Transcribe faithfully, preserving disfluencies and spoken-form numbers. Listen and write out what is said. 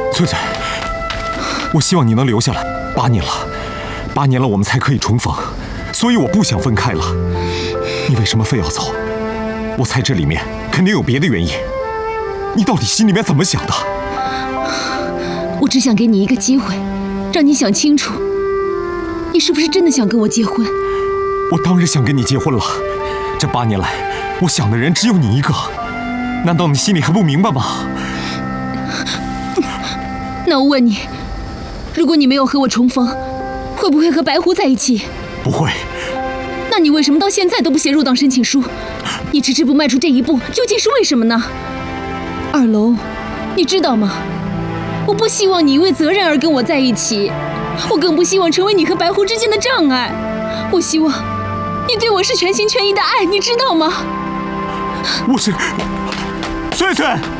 翠翠，我希望你能留下来。八年了，八年了，我们才可以重逢，所以我不想分开了。你为什么非要走？我猜这里面肯定有别的原因。你到底心里面怎么想的？ 我只想给你一个机会，让你想清楚，你是不是真的想跟我结婚？ 我当然想跟你结婚了。这八年来，我想的人只有你一个，难道你心里还不明白吗？ 那我问你，如果你没有和我重逢，会不会和白狐在一起？ 不会。 那你为什么到现在都不写入党申请书？你迟迟不迈出这一步，究竟是为什么呢？二楼，你知道吗？我不希望你因为责任而跟我在一起，我更不希望成为你和白狐之间的障碍。我希望你对我是全心全意的爱，你知道吗？ 我是翠翠。